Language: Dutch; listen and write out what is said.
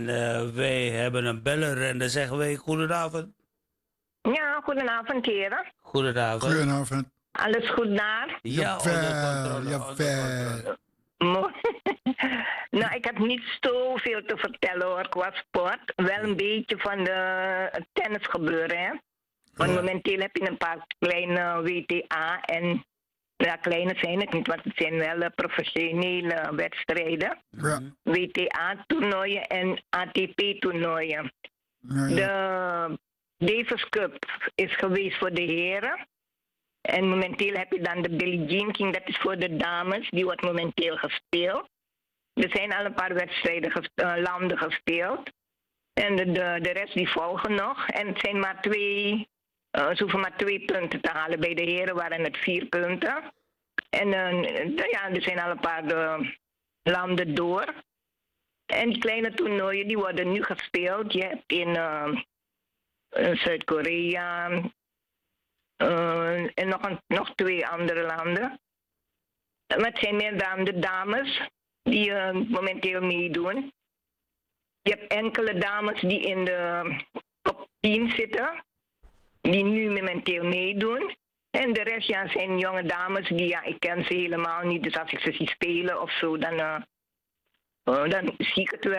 Wij hebben een beller en dan zeggen wij goedenavond. Ja, goedenavond heren. Goedenavond. Goedenavond. Alles goed daar? Ja, onder Jawel. controle. Mooi. Nou, ik heb niet zoveel te vertellen hoor, qua sport. Wel een beetje van de tennis gebeuren, hè. Want momenteel heb je een paar kleine WTA en... Ja, kleine zijn het niet, want het zijn wel professionele wedstrijden. Ja. WTA-toernooien en ATP-toernooien. Ja. De Davis Cup is geweest voor de heren. En momenteel heb je dan de Billie Jean King, dat is voor de dames. Die wordt momenteel gespeeld. Er zijn al een paar wedstrijden, landen gespeeld. En de rest die volgen nog. En het zijn maar ze hoeven maar 2 punten te halen. Bij de heren waren het 4 punten. En ja, er zijn al een paar landen door. En die kleine toernooien die worden nu gespeeld. Je hebt in Zuid-Korea en nog 2 andere landen. Maar het zijn meer dan de dames die momenteel meedoen. Je hebt enkele dames die in de top 10 zitten. Die nu momenteel meedoen. En de rest zijn jonge dames die, ja, ik ken ze helemaal niet. Dus als ik ze zie spelen of zo, dan zie ik het wel.